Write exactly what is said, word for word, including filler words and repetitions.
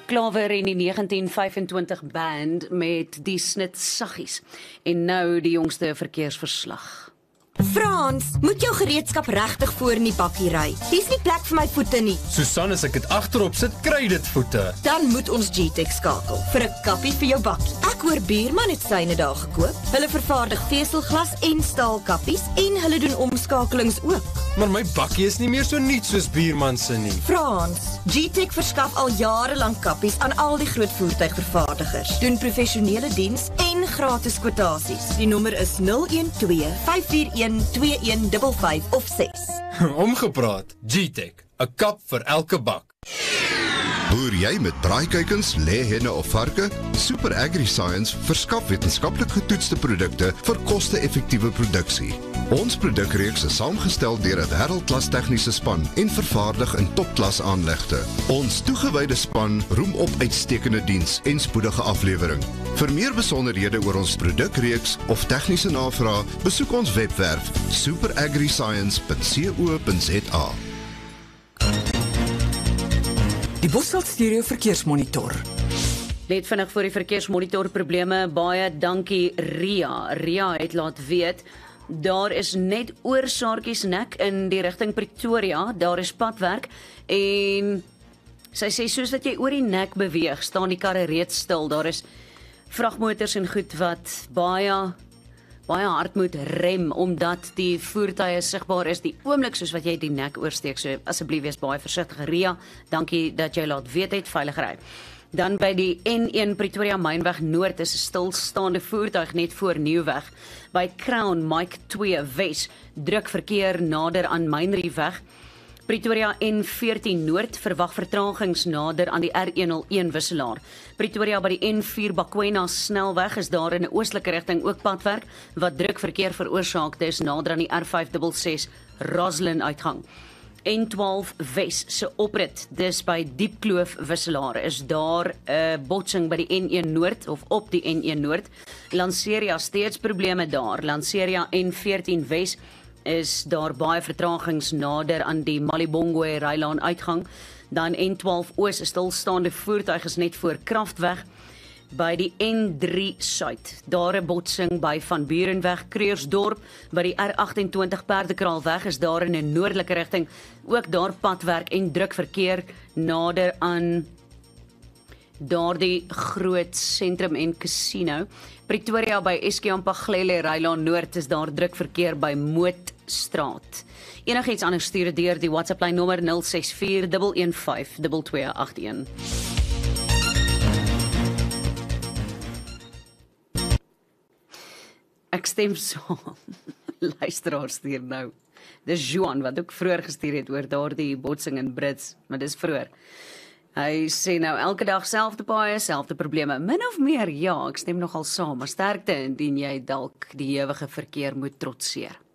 Klaver en die negentien vyfentwintig band met die snit saggies. En nou die jongste verkeersverslag. Frans, moet jou gereedskap regtig voor in die bakkie ry. Hier's nie plek vir my voete nie. Susan, as ek dit agterop sit, kry dit voete. Dan moet ons G-Tech skakel vir 'n kappie vir jou bakkie. Ek hoor Buurman het syne daar gekoop. Hulle vervaardig veselglas en staalkappies en hulle doen omskakelings ook. Maar my bakkie is nie meer so nuut soos Buurman se nie. Frans, G-Tech verskaf al jare lank kappies aan al die groot voertuigvervaardigers. Doen professionele diens en gratis kwotasies. Die nommer is nul een twee vyf vier een twee een vyf vyf of ses. Omgepraat, G-Tech, 'n kap vir elke bak. Boer jy met braaikuikens, lêhenne of varke? Super AgriScience verskaf wetenskaplik getoetste produkte vir koste-effektiewe produksie. Ons produkreeks is saamgestel deur 'n wêreldklas tegniese span en vervaardig in topklas aanlegte. Ons toegewyde span roem op uitstekende diens en spoedige aflewering. Vir meer besonderhede oor ons produkreeks of tegniese navraag, besoek ons webwerf super agri science punt co punt za. Die Bosveld Stereo Verkeersmonitor. Net vinnig voor die verkeersmonitor probleme, baie dankie Ria. Ria het laat weet, daar is net oor Saartjies nek in die rigting Pretoria, daar is padwerk en sy sê soos wat jy oor die nek beweeg, staan die karre reeds stil, daar is vragmotors en goed wat baie baie hard moet rem, omdat die voertuie sigbaar is die oomblik soos wat jy die nek oorsteek, so asseblief wees baie versigtig. Ria, dankie dat jy laat weet het, veilig ry. Dan by die N een Pretoria Mynweg Noord is 'n stilstaande voertuig net voor Nieuwweg. By Crown Mike twee Wes, druk verkeer nader aan Mynrieweg. Pretoria N veertien Noord verwag vertragings nader aan die R honderdeen wisselaar. Pretoria by die N vier Bakwena snelweg is daar in 'n oostelike rigting ook padwerk wat druk verkeer veroorsaak, dis nader aan die R vyf ses ses Roslyn uitgang. N twaalf Wes se oprit, dis by Diepkloof wisselaar, is daar 'n botsing by die N een Noord of op die N een Noord. Lanseria steeds probleme daar. Lanseria N veertien Wes is daar baie vertragings nader aan die Malibongwe Rylaan uitgang. Dan N twaalf Oos, 'n stilstaande voertuig is net voor Kraftweg. By die N drie Suid, daar 'n botsing by Van Burenweg, Kreursdorp. By die R agt-en-twintig Perdekraalweg is daar in 'n noordelike rigting ook daar padwerk en druk verkeer nader aan daardie groot sentrum en casino. Pretoria by Eskeampaglele Rylaan Noord is daar druk verkeer by Mootstraat. Enigiets anders stuur dit deur die WhatsApp lyn nommer nul ses vier een een vyf twee twee agt een. Ek stem saam. Luisteraar stuur nou. Dis Johan wat ook vroeër gestuur het oor daardie botsing in Brits, maar dis vroeër. Hy sê nou elke dag selfde paaie, selfde probleme. Min of meer, ja, ek stem nogal saam, maar sterkte indien jy dalk die ewige verkeer moet trotseer.